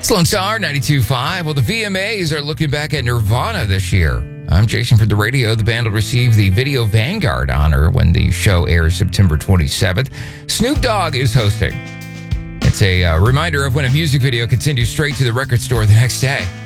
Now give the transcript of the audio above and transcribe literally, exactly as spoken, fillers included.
Lone Star ninety-two point five. Well, the V M As are looking back at Nirvana this year. I'm Jason for the radio. The band will receive the Video Vanguard honor when the show airs September twenty-seventh. Snoop Dogg is hosting. It's a uh, reminder of when a music video continues straight to the record store the next day.